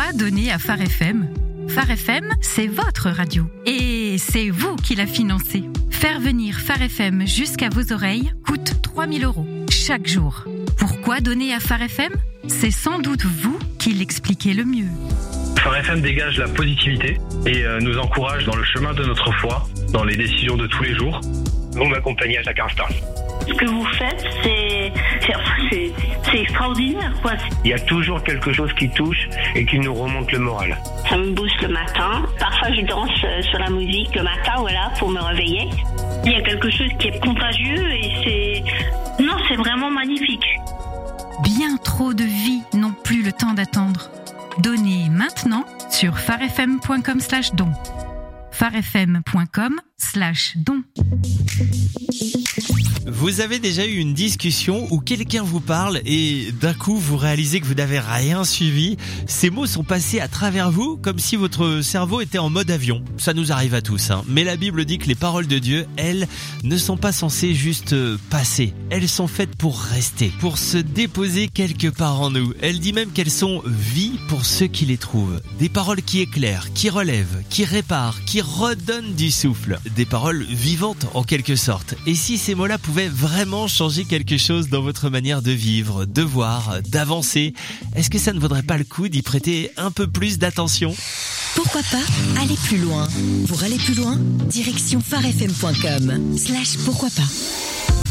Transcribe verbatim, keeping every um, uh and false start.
Pourquoi donner à Phare F M ? Phare F M, c'est votre radio. Et c'est vous qui la financez. Faire venir Phare F M jusqu'à vos oreilles coûte trois mille euros chaque jour. Pourquoi donner à Phare F M ? C'est sans doute vous qui l'expliquez le mieux. Phare F M dégage la positivité et euh, nous encourage dans le chemin de notre foi, dans les décisions de tous les jours. Vous m'accompagnez à chaque instant. Ce que vous faites, c'est, c'est, c'est, c'est extraordinaire, quoi. Il y a toujours quelque chose qui touche et qui nous remonte le moral. Ça me booste le matin. Parfois, je danse sur la musique le matin, voilà, pour me réveiller. Il y a quelque chose qui est contagieux et c'est... Non, c'est vraiment magnifique. Bien trop de vies n'ont plus le temps d'attendre. Donnez maintenant sur farefm.com slash don. farefm.com slash don. Vous avez déjà eu une discussion où quelqu'un vous parle et d'un coup vous réalisez que vous n'avez rien suivi. Ces mots sont passés à travers vous comme si votre cerveau était en mode avion. Ça nous arrive à tous, hein. Mais la Bible dit que les paroles de Dieu, elles, ne sont pas censées juste passer. Elles sont faites pour rester, pour se déposer quelque part en nous. Elle dit même qu'elles sont vie pour ceux qui les trouvent. Des paroles qui éclairent, qui relèvent, qui réparent, qui redonnent du souffle. Des paroles vivantes en quelque sorte. Et si ces mots-là pouvaient vraiment changer quelque chose dans votre manière de vivre, de voir, d'avancer, est-ce que ça ne vaudrait pas le coup d'y prêter un peu plus d'attention ? Pourquoi pas aller plus loin ? Pour aller plus loin, direction farefm.com slash pourquoi pas.